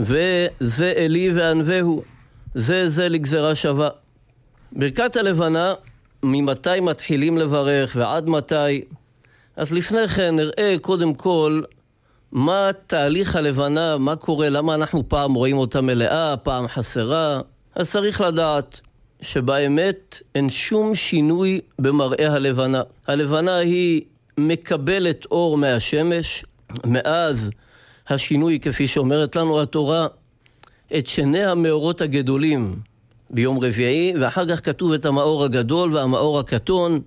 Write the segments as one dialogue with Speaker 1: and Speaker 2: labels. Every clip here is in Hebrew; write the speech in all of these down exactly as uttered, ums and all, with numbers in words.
Speaker 1: וזה אלי וענבהו, זה זה לגזרה שווה. ברכת הלבנה, ממתי מתחילים לברך ועד מתי? אז לפני כן נראה קודם כל מה תהליך הלבנה, מה קורה, למה אנחנו פעם רואים אותה מלאה, פעם חסרה. אז צריך לדעת שבאמת אין שום שינוי במראה הלבנה. הלבנה היא מקבלת אור מהשמש, מאז השינוי כפי שאומרת לנו התורה, את שני המאורות הגדולים ביום רביעי, ואחר כך כתוב את המאור הגדול והמאור הקטון,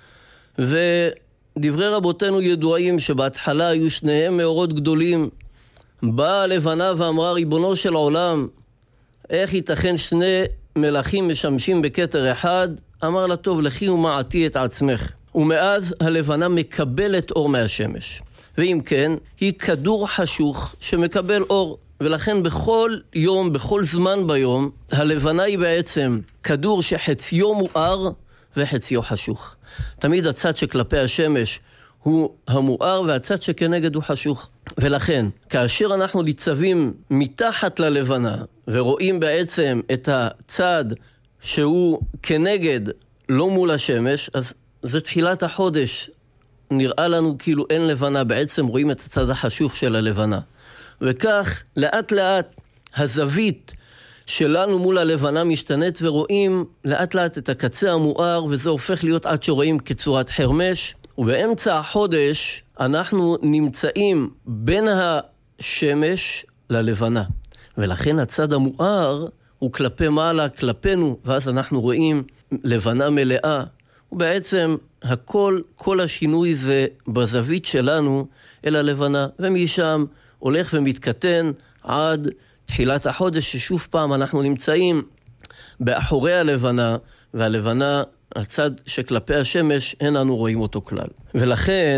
Speaker 1: ודברי רבותינו ידועים שבהתחלה היו שניהם מאורות גדולים. באה הלבנה ואמרה, ריבונו של עולם, איך ייתכן שני מלאכים משמשים בכתר אחד? אמר לה, טוב, לכי ומעטי את עצמך. ומאז הלבנה מקבלת אור מהשמש. ואם כן, היא כדור חשוך שמקבל אור. ולכן בכל יום, בכל זמן ביום, הלבנה היא בעצם כדור שחציו מואר וחציו חשוך. תמיד הצד שכלפי השמש הוא המואר והצד שכנגד הוא חשוך. ולכן, כאשר אנחנו ניצבים מתחת ללבנה ורואים בעצם את הצד שהוא כנגד, לא מול השמש, אז זה תחילת החודש. נראה לנו כאילו אין לבנה, בעצם רואים את הצד החשוך של הלבנה. וכך לאט לאט הזווית שלנו מול הלבנה משתנית ורואים לאט לאט את הקצה המואר, וזה הופך להיות עד שרואים כצורת חרמש. ובאמצע החודש אנחנו נמצאים בין השמש ללבנה, ולכן הצד המואר הוא כלפי מעלה, כלפינו, ואז אנחנו רואים לבנה מלאה. ובעצם הכל, כל השינוי זה בזווית שלנו אל הלבנה, ומשם הולך ומתקטן עד תחילת החודש, ששוב פעם אנחנו נמצאים באחורי הלבנה, והלבנה, הצד שכלפי השמש, אין אנו רואים אותו כלל. ולכן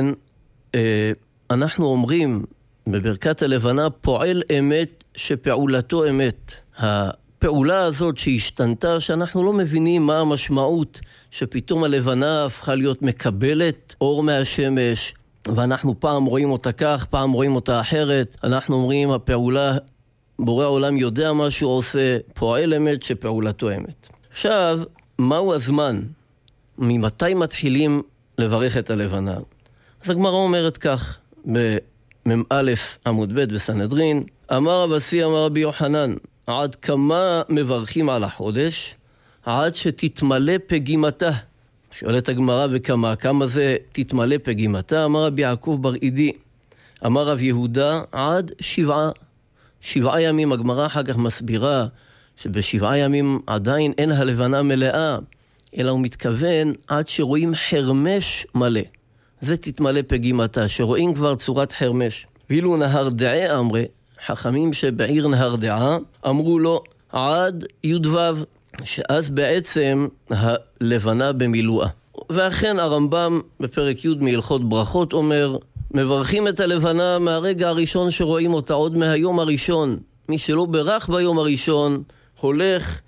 Speaker 1: אנחנו אומרים בברכת הלבנה, פועל אמת שפעולתו אמת. הפעולה הזאת שהשתנתה, שאנחנו לא מבינים מה המשמעות, שפתאום הלבנה הפכה להיות מקבלת אור מהשמש, ואנחנו פעם רואים אותה כך, פעם רואים אותה אחרת. אנחנו אומרים, הפעולה, בורא העולם יודע מה שהוא עושה, פועל אמת שפעולתו אמת. עכשיו, מהו הזמן? ממתי מתחילים לברך את הלבנה? אז הגמרא אומרת כך, במ"א עמוד ב' בסנהדרין, אמר רב אסי אמר רבי יוחנן, עד כמה מברכים על החודש? עד שתתמלא פגימתה. שואלת הגמרא, וכמה? כמה זה תתמלא פגימתה? אמר רבי יעקב בר אידי, אמר רב יהודה, עד שבעה. שבעה ימים. הגמרא אחר כך מסבירה שבשבעה ימים עדיין אין הלבנה מלאה, אלא הוא מתכוון עד שרואים חרמש מלא. זה תתמלא פגימתה, שרואים כבר צורת חרמש. ואילו נהר דעה אמרה, חכמים שבעיר נהר דעה, אמרו לו עד י"ו, שאז בעצם הלבנה במילואה. ואכן הרמב"ם בפרק י' מהלכות ברכות אומר, מברכים את הלבנה מהרגע הראשון שרואים אותה, עוד מהיום הראשון. מי שלא ברך ביום הראשון, הולך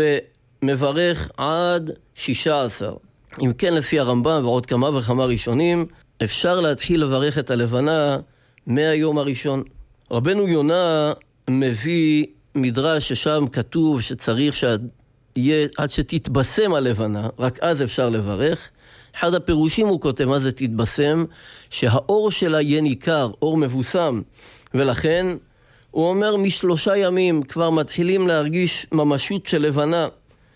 Speaker 1: ומברך עד שישה עשר. אם כן, לפי הרמב"ם ועוד כמה וכמה ראשונים, אפשר להתחיל לברך את הלבנה מהיום הראשון. רבנו יונה מביא מדרש ששם כתוב שצריך שיהיה עד שתתבשם הלבנה, רק אז אפשר לברך. אחד הפירושים הוא כותב מה זה תתבשם, שהאור שלה יהיה ניכר, אור מבוסם, ולכן הוא אומר משלושה ימים כבר מתחילים להרגיש ממשות של לבנה,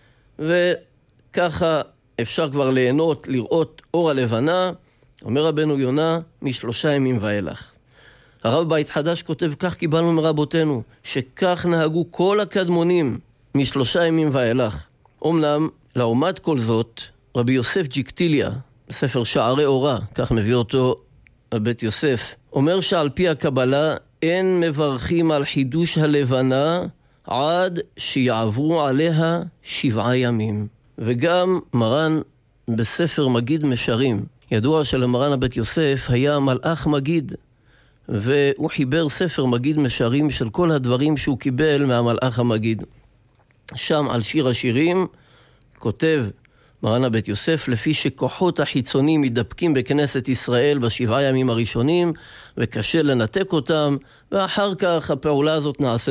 Speaker 1: וככה אפשר כבר ליהנות, לראות אור הלבנה. אומר רבנו יונה, משלושה ימים ואילך. הרב בית חדש כותב, כך קיבלנו מרבותינו, שכך נהגו כל הקדמונים משלושה ימים ואילך. אמנם, לעומת כל זאת, רבי יוסף ג'יקטיליה, בספר שערי אורה, כך מביא אותו בית יוסף, אומר שעל פי הקבלה אין מברכים על חידוש הלבנה עד שיעברו עליה שבעה ימים. וגם מרן בספר מגיד משרים, ידוע שלמרן הבית יוסף היה מלאך מגיד, והוא חיבר ספר מגיד משרים של כל הדברים שהוא קיבל מהמלאך המגיד. שם על שיר השירים כותב מרן הבית יוסף, לפי שכוחות החיצונים מדבקים בכנסת ישראל בשבעה ימים הראשונים, וקשה לנתק אותם, ואחר כך הפעולה הזאת נעשית